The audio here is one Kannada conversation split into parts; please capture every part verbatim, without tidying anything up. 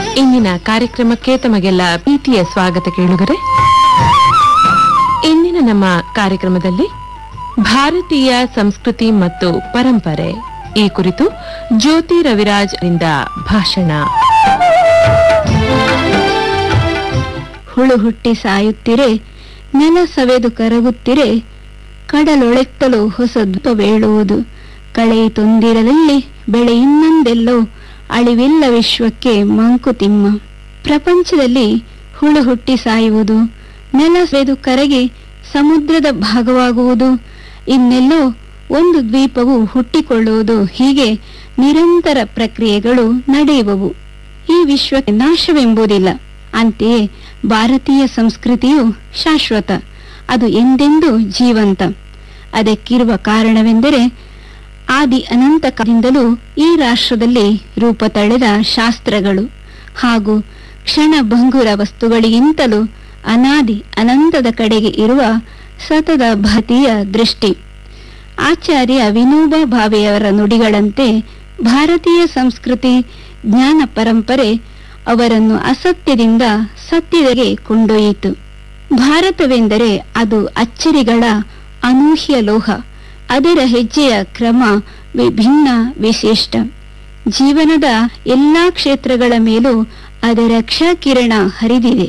ಇಂದಿನ ಕಾರ್ಯಕ್ರಮಕ್ಕೆ ತಮಗೆಲ್ಲ ಪ್ರೀತಿಯ ಸ್ವಾಗತ ಕೇಳುಗರೆ. ಇಂದಿನ ನಮ್ಮ ಕಾರ್ಯಕ್ರಮದಲ್ಲಿ ಭಾರತೀಯ ಸಂಸ್ಕೃತಿ ಮತ್ತು ಪರಂಪರೆ ಈ ಕುರಿತು ಜ್ಯೋತಿ ರವಿರಾಜ್ ಅವರಿಂದ ಭಾಷಣ. ಹುಳು ಹುಟ್ಟಿ ಸಾಯುತ್ತಿರೆ, ನೆಲ ಸವೆದು ಕರಗುತ್ತಿರೆ, ಕಡಲೊಳೆತ್ತಲು ಹೊಸ ವೇಳುವುದು, ಕಳೆಯಿತೊಂದಿರದಲ್ಲಿ ಬೆಳೆ ಇನ್ನೊಂದೆಲ್ಲೋ, ಅಳಿವಿಲ್ಲ ವಿಶ್ವಕ್ಕೆ ಮಂಕುತಿಮ್ಮ. ಪ್ರಪಂಚದಲ್ಲಿ ಹುಳು ಹುಟ್ಟಿ ಸಾಯುವುದು, ನೆಲ ಸವೆದು ಕರಗಿ ಸಮುದ್ರದ ಭಾಗವಾಗುವುದು, ಇನ್ನೆಲ್ಲೋ ಒಂದು ದ್ವೀಪವು ಹುಟ್ಟಿಕೊಳ್ಳುವುದು, ಹೀಗೆ ನಿರಂತರ ಪ್ರಕ್ರಿಯೆಗಳು ನಡೆಯುವವು. ಈ ವಿಶ್ವಕ್ಕೆ ನಾಶವೆಂಬುದಿಲ್ಲ. ಅಂತೆಯೇ ಭಾರತೀಯ ಸಂಸ್ಕೃತಿಯು ಶಾಶ್ವತ, ಅದು ಎಂದೆಂದೂ ಜೀವಂತ. ಅದಕ್ಕಿರುವ ಕಾರಣವೆಂದರೆ ಆದಿ ಅನಂತ ಕಾಲದಿಂದಲೂ ಈ ರಾಷ್ಟ್ರದಲ್ಲಿ ರೂಪ ತಳೆದ ಶಾಸ್ತ್ರಗಳು ಹಾಗೂ ಕ್ಷಣಭಂಗುರ ವಸ್ತುಗಳಿಗಿಂತಲೂ ಅನಾದಿ ಅನಂತದ ಕಡೆಗೆ ಇರುವ ಸತತ ಭಾರತೀಯ ದೃಷ್ಟಿ. ಆಚಾರ್ಯ ವಿನೋಬಾ ಭಾವೆಯವರ ನುಡಿಗಳಂತೆ ಭಾರತೀಯ ಸಂಸ್ಕೃತಿ ಜ್ಞಾನ ಪರಂಪರೆ ಅವರನ್ನು ಅಸತ್ಯದಿಂದ ಸತ್ಯದೆಗೆ ಕೊಂಡೊಯ್ಯಿತು. ಭಾರತವೆಂದರೆ ಅದು ಅಚ್ಚರಿಗಳ ಅನೂಹ್ಯ ಲೋಹ. ಅದರ ಹೆಜ್ಜೆಯ ಕ್ರಮ ವಿಭಿನ್ನ, ವಿಶಿಷ್ಟ. ಜೀವನದ ಎಲ್ಲಾ ಕ್ಷೇತ್ರಗಳ ಮೇಲೂ ಅದರ ಕ್ಷಕಿರಣ ಹರಿದಿದೆ.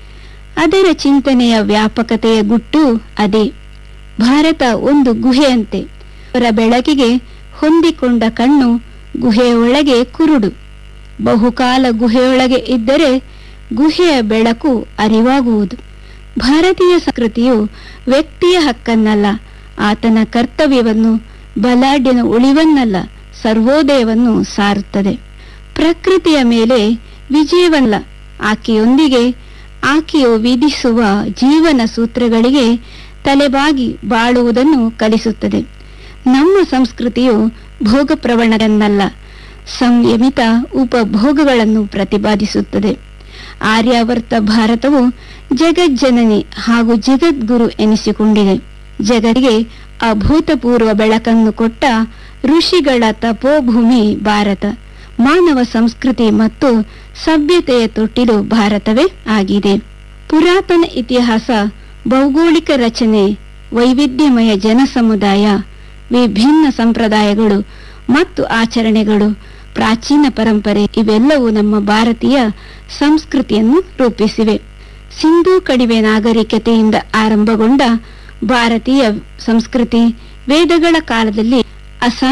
ಅದರ ಚಿಂತನೆಯ ವ್ಯಾಪಕತೆಯ ಗುಟ್ಟು ಅದೇ. ಭಾರತ ಒಂದು ಗುಹೆಯಂತೆ. ಅವರ ಬೆಳಕಿಗೆ ಹೊಂದಿಕೊಂಡ ಕಣ್ಣು ಗುಹೆಯೊಳಗೆ ಕುರುಡು. ಬಹುಕಾಲ ಗುಹೆಯೊಳಗೆ ಇದ್ದರೆ ಗುಹೆಯ ಬೆಳಕು ಅರಿವಾಗುವುದು. ಭಾರತೀಯ ಸಂಸ್ಕೃತಿಯು ವ್ಯಕ್ತಿಯ ಹಕ್ಕನ್ನಲ್ಲ, ಆತನ ಕರ್ತವ್ಯವನ್ನು, ಬಲಾಢ್ಯನ ಉಳಿವನ್ನಲ್ಲ, ಸರ್ವೋದಯವನ್ನು ಸಾರುತ್ತದೆ. ಪ್ರಕೃತಿಯ ಮೇಲೆ ವಿಜಯವಲ್ಲ, ಆಕೆಯೊಂದಿಗೆ ಆಕೆಯು ವಿಧಿಸುವ ಜೀವನ ಸೂತ್ರಗಳಿಗೆ ತಲೆಬಾಗಿ ಬಾಳುವುದನ್ನು ಕಲಿಸುತ್ತದೆ. ನಮ್ಮ ಸಂಸ್ಕೃತಿಯು ಭೋಗಪ್ರವಣರನ್ನಲ್ಲ, ಸಂಯಮಿತ ಉಪಭೋಗಗಳನ್ನು ಪ್ರತಿಪಾದಿಸುತ್ತದೆ. ಆರ್ಯಾವರ್ತ ಭಾರತವು ಜಗಜ್ಜನನಿ ಹಾಗೂ ಜಗದ್ಗುರು ಎನಿಸಿಕೊಂಡಿದೆ. ಜಗತ್ತಿಗೆ ಅಭೂತಪೂರ್ವ ಬೆಳಕನ್ನು ಕೊಟ್ಟ ಋಷಿಗಳ ತಪೋಭೂಮಿ ಭಾರತ. ಮಾನವ ಸಂಸ್ಕೃತಿ ಮತ್ತು ಸಭ್ಯತೆಯ ತೊಟ್ಟಿಲು ಭಾರತವೇ ಆಗಿದೆ. ಪುರಾತನ ಇತಿಹಾಸ, ಭೌಗೋಳಿಕ ರಚನೆ, ವೈವಿಧ್ಯಮಯ ಜನಸಮುದಾಯ, ವಿಭಿನ್ನ ಸಂಪ್ರದಾಯಗಳು ಮತ್ತು ಆಚರಣೆಗಳು, ಪ್ರಾಚೀನ ಪರಂಪರೆ ಇವೆಲ್ಲವೂ ನಮ್ಮ ಭಾರತೀಯ ಸಂಸ್ಕೃತಿಯನ್ನು ರೂಪಿಸಿವೆ. ಸಿಂಧೂ ಕಣಿವೆ ನಾಗರಿಕತೆಯಿಂದ ಆರಂಭಗೊಂಡ ಭಾರತೀಯ ಸಂಸ್ಕೃತಿ ವೇದಗಳ ಕಾಲದಲ್ಲಿ ಅಸಾ